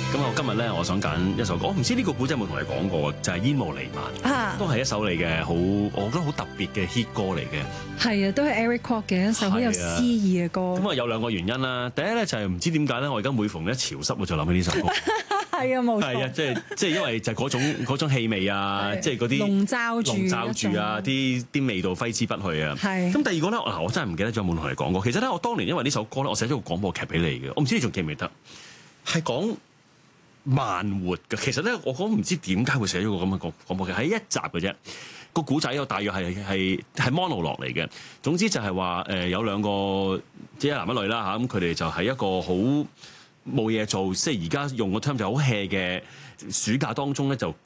咁我今日咧，我想揀一首歌，我唔知呢個古仔有冇同你講過，就係《煙霧彌漫》，都係一首嚟嘅，我覺得好特別嘅 hit 歌嚟嘅。 係啊，都係 Eric Kwok 嘅一首好有詩意嘅歌。 咁啊有兩個原因啦，第一咧就係唔知點解咧，我而家每逢一潮濕我就諗起呢首歌。 係啊，冇錯。 係啊，即係因為就係嗰種氣味啊，即係嗰啲籠罩住啊，啲味道揮之不去啊。 係。 咁第二個咧，嗱我真係唔記得咗有冇同你講過。其實咧，我當年因為呢首歌咧，我寫咗個廣播劇俾你嘅，我唔知你仲記唔記得，係講慢活嘅。其實咧，我講唔知點解會寫咗個咁嘅廣播劇，係一集嘅啫。個古仔我大約係 monologue 嚟嘅。總之就係話有兩個即係一男一女啦嚇，咁佢哋就係一個好冇嘢做，即係而家用個 term 就好 hea 嘅暑假當中咧就。